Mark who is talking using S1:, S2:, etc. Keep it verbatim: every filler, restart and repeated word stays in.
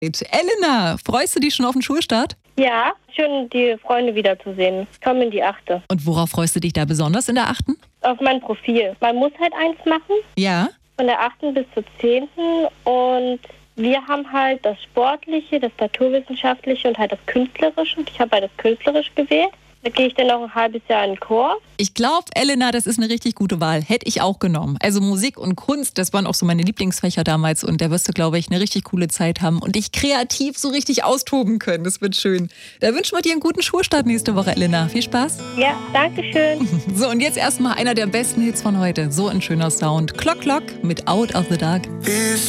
S1: Elena, freust du dich schon auf den Schulstart?
S2: Ja, schön, die Freunde wiederzusehen. Ich komme in die achte.
S1: Und worauf freust du dich da besonders in der achten?
S2: Auf mein Profil. Man muss halt eins machen.
S1: Ja.
S2: Von der achten bis zur zehnten. Und wir haben halt das Sportliche, das Naturwissenschaftliche und halt das Künstlerische. Und ich habe halt das Künstlerische gewählt. Da gehe ich dann noch ein halbes Jahr in den Chor.
S1: Ich glaube, Elena, das ist eine richtig gute Wahl. Hätte ich auch genommen. Also Musik und Kunst, das waren auch so meine Lieblingsfächer damals. Und da wirst du, glaube ich, eine richtig coole Zeit haben und dich kreativ so richtig austoben können. Das wird schön. Da wünschen wir dir einen guten Schulstart nächste Woche, Elena. Viel Spaß.
S2: Ja, danke schön.
S1: So, und jetzt erstmal einer der besten Hits von heute. So ein schöner Sound. Clock Clock mit Out of the Dark.